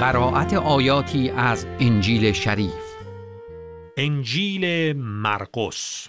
قرائت آیاتی از انجیل شریف. انجیل مرقس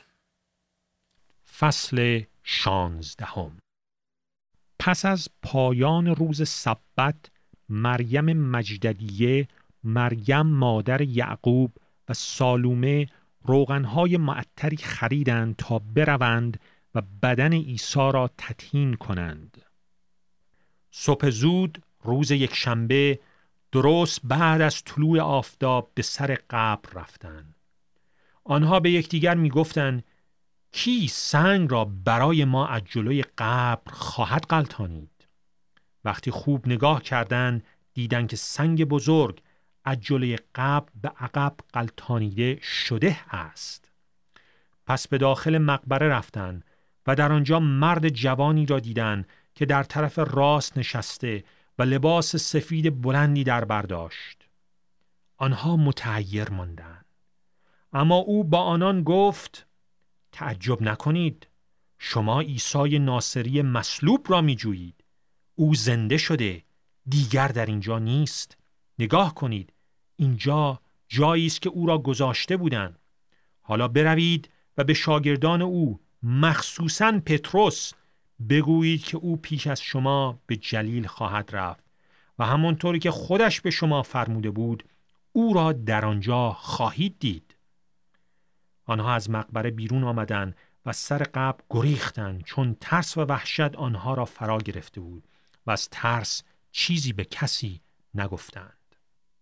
فصل 16. پس از پایان روز سبت، مریم مجدلیه، مریم مادر یعقوب و سالومه روغنهای معطری خریدند تا بروند و بدن عیسی را تطهین کنند. صبح زود روز یکشنبه، درست بعد از طلوع آفتاب، به سر قبر رفتند. آنها به یکدیگر می‌گفتند: کی سنگ را برای ما از جلوی قبر خواهد غلطانید؟ وقتی خوب نگاه کردند، دیدند که سنگ بزرگ از جلوی قبر به عقب غلطانیده شده است. پس به داخل مقبره رفتند و در آنجا مرد جوانی را دیدند که در طرف راست نشسته و لباس سفید بلندی در بر داشت. آنها متحیر ماندند. اما او با آنان گفت: تعجب نکنید، شما عیسی ناصری مصلوب را می جویید. او زنده شده، دیگر در اینجا نیست. نگاه کنید، اینجا جایی است که او را گذاشته بودند. حالا بروید و به شاگردان او، مخصوصاً پتروس، بگویید که او پیش از شما به جلیل خواهد رفت و همانطوری که خودش به شما فرموده بود او را در آنجا خواهید دید. آنها از مقبره بیرون آمدند و سر قبر گریختند، چون ترس و وحشت آنها را فرا گرفته بود و از ترس چیزی به کسی نگفتند.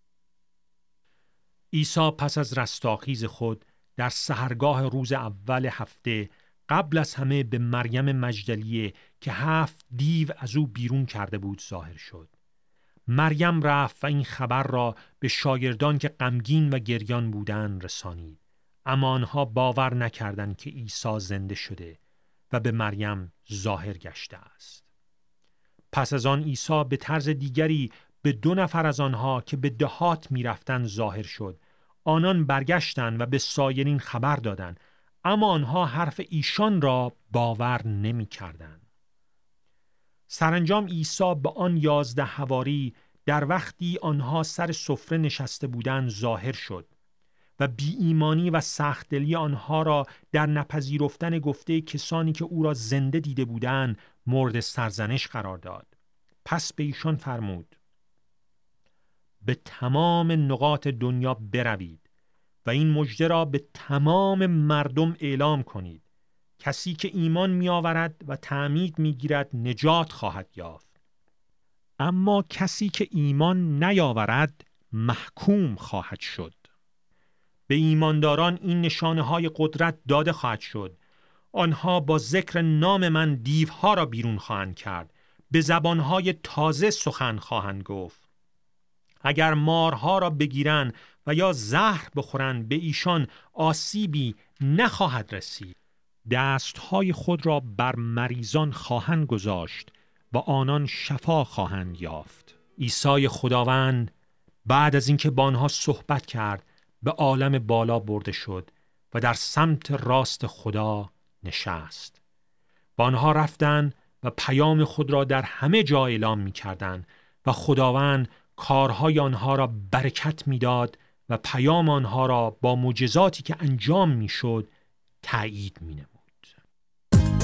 عیسی پس از رستاخیز خود در سحرگاه روز اول هفته، قبل از همه به مریم مجدلیه که 7 دیو از او بیرون کرده بود ظاهر شد. مریم رفت و این خبر را به شاگردان که غمگین و گریان بودند رسانید، اما آنها باور نکردند که عیسی زنده شده و به مریم ظاهر گشته است. پس از آن عیسی به طرز دیگری به 2 نفر از آنها که به دهات می رفتند ظاهر شد. آنان برگشتند و به سایرین خبر دادند، اما آنها حرف ایشان را باور نمی کردند. سرانجام عیسی به آن 11 حواری در وقتی آنها سر سفره نشسته بودند ظاهر شد و بی ایمانی و سخت‌دلی آنها را در نپذیرفتن گفته کسانی که او را زنده دیده بودند مورد سرزنش قرار داد. پس به ایشان فرمود: به تمام نقاط دنیا بروید و این مژده را به تمام مردم اعلام کنید. کسی که ایمان می آورد و تعمید می گیرد نجات خواهد یافت، اما کسی که ایمان نیاورد محکوم خواهد شد. به ایمانداران این نشانه های قدرت داده خواهد شد: آنها با ذکر نام من دیوها را بیرون خواهند کرد، به زبانهای تازه سخن خواهند گفت. اگر مارها را بگیرند و یا زهر بخورند به ایشان آسیبی نخواهد رسید. دستهای خود را بر مریضان خواهند گذاشت و آنان شفا خواهند یافت. عیسی خداوند بعد از اینکه با آنها صحبت کرد به عالم بالا برده شد و در سمت راست خدا نشست. و آنها رفتند و پیام خود را در همه جا اعلام می کردند و خداوند کارهای آنها را برکت می داد و پیام آنها را با معجزاتی که انجام می شد تأیید می نمود.